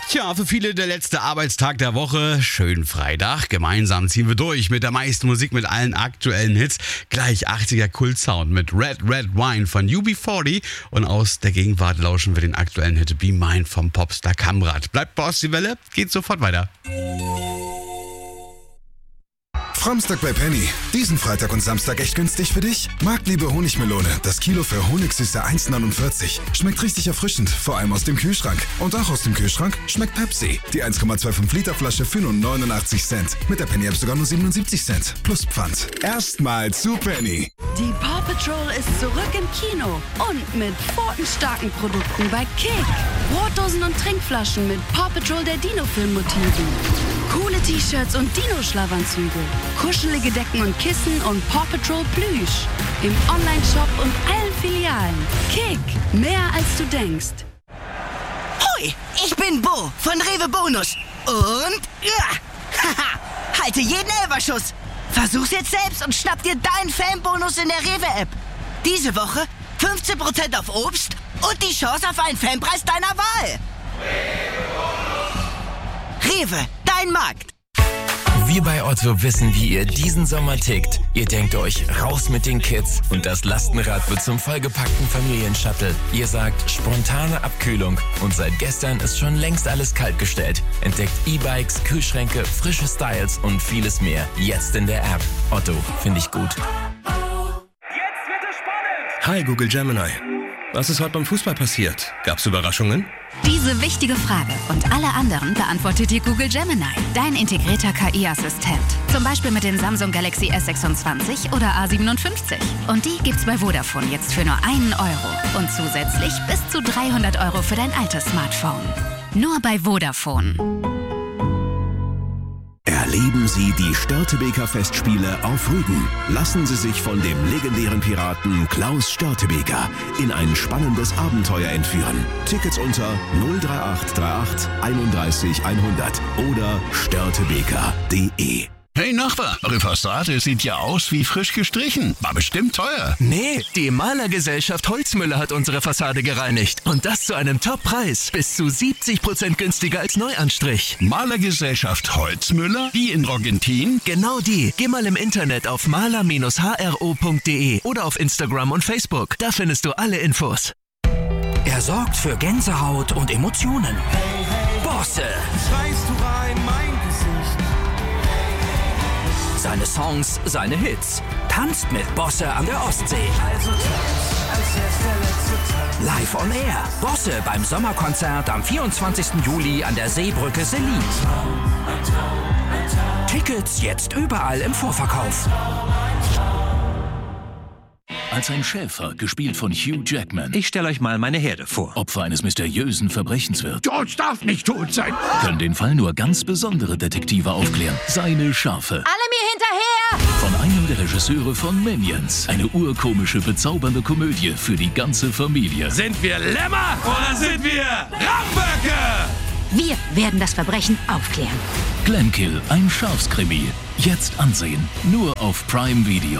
Tja, für viele der letzte Arbeitstag der Woche. Schönen Freitag. Gemeinsam ziehen wir durch mit der meisten Musik, mit allen aktuellen Hits. Gleich 80er Kult-Sound mit Red Red Wine von UB40. Und aus der Gegenwart lauschen wir den aktuellen Hit Be Mine vom Popstar Kamrat. Bleibt bei uns die Welle, geht sofort weiter. Framstag bei Penny. Diesen Freitag und Samstag echt günstig für dich? Marktliebe Honigmelone. Das Kilo für Honigsüße 1,49. Schmeckt richtig erfrischend, vor allem aus dem Kühlschrank. Und auch aus dem Kühlschrank schmeckt Pepsi. Die 1,25 Liter Flasche für nur 89 Cent. Mit der Penny App sogar nur 77 Cent. Plus Pfand. Erstmal zu Penny. Die Paw Patrol ist zurück im Kino. Und mit pfotenstarken Produkten bei Kick. Brotdosen und Trinkflaschen mit Paw Patrol der Dino-Film-Motiven. Coole T-Shirts und Dino-Schlafanzüge. Kuschelige Decken und Kissen und Paw Patrol Plüsch. Im Online-Shop und allen Filialen. Kick, mehr als du denkst. Hoi, ich bin Bo von Rewe Bonus. Und haha, halte jeden Elberschuss. Versuch's jetzt selbst und schnapp dir deinen Fanbonus in der Rewe-App. Diese Woche 15% auf Obst und die Chance auf einen Fanpreis deiner Wahl. Rewe, dein Markt. Wir bei Otto wissen, wie ihr diesen Sommer tickt. Ihr denkt euch, raus mit den Kids und das Lastenrad wird zum vollgepackten Familienshuttle. Ihr sagt, spontane Abkühlung und seit gestern ist schon längst alles kaltgestellt. Entdeckt E-Bikes, Kühlschränke, frische Styles und vieles mehr. Jetzt in der App. Otto, finde ich gut. Jetzt wird es spannend! Hi Google Gemini. Was ist heute beim Fußball passiert? Gab's Überraschungen? Diese wichtige Frage und alle anderen beantwortet dir Google Gemini, dein integrierter KI-Assistent. Zum Beispiel mit den Samsung Galaxy S26 oder A57. Und die gibt's bei Vodafone jetzt für nur €1. Und zusätzlich bis zu 300 € für dein altes Smartphone. Nur bei Vodafone. Erleben Sie die Störtebeker Festspiele auf Rügen. Lassen Sie sich von dem legendären Piraten Klaus Störtebeker in ein spannendes Abenteuer entführen. Tickets unter 03838 31 100 oder störtebeker.de. Hey Nachbar, eure Fassade sieht ja aus wie frisch gestrichen. War bestimmt teuer. Nee, die Malergesellschaft Holzmüller hat unsere Fassade gereinigt. Und das zu einem Top-Preis. Bis zu 70% günstiger als Neuanstrich. Malergesellschaft Holzmüller? Die in Argentin? Genau die. Geh mal im Internet auf maler-hro.de oder auf Instagram und Facebook. Da findest du alle Infos. Er sorgt für Gänsehaut und Emotionen. Bosse. Schreist du rein, mein Gesicht. Seine Songs, seine Hits. Tanzt mit Bosse an der Ostsee. Also tanz, als wär's der letzte Tag. Live on Air. Bosse beim Sommerkonzert am 24. Juli an der Seebrücke Selin. Tickets jetzt überall im Vorverkauf. Als ein Schäfer, gespielt von Hugh Jackman. Ich stelle euch mal meine Herde vor. Opfer eines mysteriösen Verbrechens wird. George darf nicht tot sein. Können den Fall nur ganz besondere Detektive aufklären. Seine Schafe. Alle mir hinterher! Von einem der Regisseure von Minions. Eine urkomische, bezaubernde Komödie für die ganze Familie. Sind wir Lämmer oder sind wir Ramböcke? Wir werden das Verbrechen aufklären. Glenkill, ein Schafskrimi. Jetzt ansehen. Nur auf Prime Video.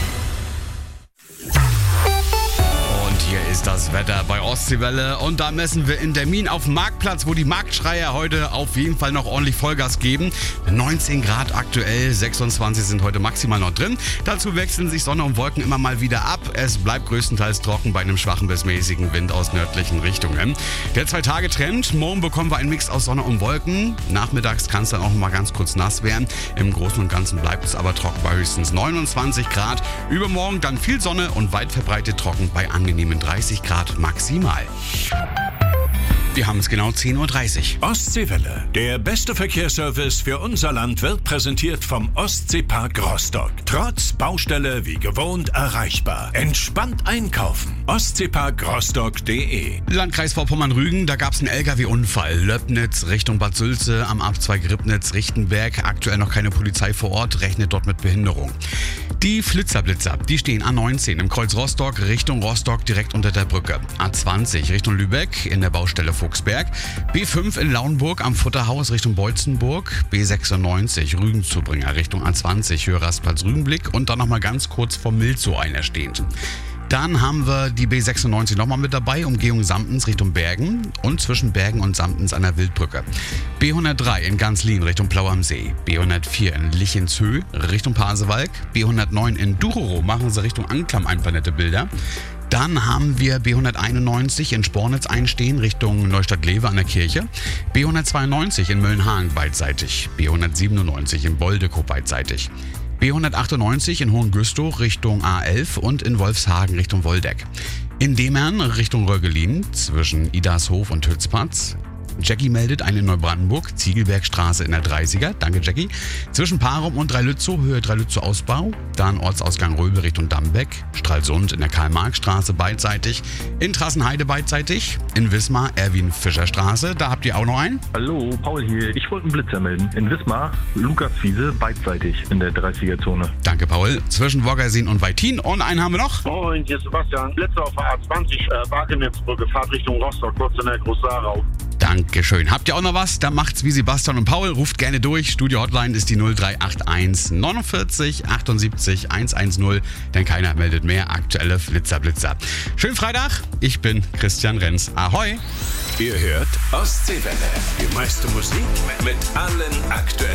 Hier ist das Wetter bei Ostseewelle und da messen wir in Termin auf dem Marktplatz, wo die Marktschreier heute auf jeden Fall noch ordentlich Vollgas geben. 19 Grad aktuell, 26 sind heute maximal noch drin. Dazu wechseln sich Sonne und Wolken immer mal wieder ab. Es bleibt größtenteils trocken bei einem schwachen bis mäßigen Wind aus nördlichen Richtungen. Der 2-Tage-Trend, morgen bekommen wir einen Mix aus Sonne und Wolken. Nachmittags kann es dann auch mal ganz kurz nass werden. Im Großen und Ganzen bleibt es aber trocken bei höchstens 29 Grad. Übermorgen dann viel Sonne und weit verbreitet trocken bei angenehmen 30 Grad maximal. Wir haben es genau 10:30 Uhr. Ostseewelle. Der beste Verkehrsservice für unser Land wird präsentiert vom Ostseepark Rostock. Trotz Baustelle wie gewohnt erreichbar. Entspannt einkaufen. Ostseeparkrostock.de. Landkreis Vorpommern-Rügen, da gab es einen LKW-Unfall. Löbnitz Richtung Bad Sülze am Abzweig Ribnitz-Richtenberg. Aktuell noch keine Polizei vor Ort, rechnet dort mit Behinderung. Die Flitzerblitzer, die stehen A19 im Kreuz Rostock Richtung Rostock direkt unter der Brücke. A20 Richtung Lübeck in der Baustelle Fuchsberg. B5 in Lauenburg am Futterhaus Richtung Beutzenburg. B96 Rügenzubringer Richtung A20 Höhe Rastplatz Rügenblick und dann nochmal ganz kurz vor Milzow einerstehend. Dann haben wir die B96 nochmal mit dabei, Umgehung Samtens Richtung Bergen und zwischen Bergen und Samtens an der Wildbrücke. B103 in Ganzlin Richtung Plau am See. B104 in Lichenzhö Richtung Pasewalk. B109 in Duchero machen sie Richtung Anklam ein paar nette Bilder. Dann haben wir B191 in Spornitz einstehen Richtung Neustadt-Lewe an der Kirche. B192 in Möllenhagen beidseitig. B197 in Boldekow beidseitig. B198 in Hohengüstrow Richtung A11 und in Wolfshagen Richtung Woldeck. In Demern Richtung Rögelin zwischen Idarshof und Hützpatz. Jackie meldet eine in Neubrandenburg, Ziegelbergstraße in der 30er. Danke, Jackie. Zwischen Parum und Dreilützow, Höhe Dreilützow Ausbau. Dann Ortsausgang Röbel Richtung Dambeck. Stralsund in der Karl-Marx-Straße beidseitig. In Trassenheide beidseitig. In Wismar Erwin-Fischer-Straße. Da habt ihr auch noch einen. Hallo, Paul hier. Ich wollte einen Blitzer melden. In Wismar Lukaswiese beidseitig in der 30er-Zone. Danke, Paul. Zwischen Woggerseen und Weitin. Und einen haben wir noch. Moin, hier ist Sebastian. Blitzer auf der A20, Wagennitzbrücke, Fahrt Richtung Rostock, kurz in der Großarau. Dankeschön. Habt ihr auch noch was? Dann macht's wie Sebastian und Paul. Ruft gerne durch. Studio-Hotline ist die 0381 49 78 110. Denn keiner meldet mehr. Aktuelle Blitzer. Schönen Freitag. Ich bin Christian Renz. Ahoi. Ihr hört Ostseewelle. Die meiste Musik mit allen aktuellen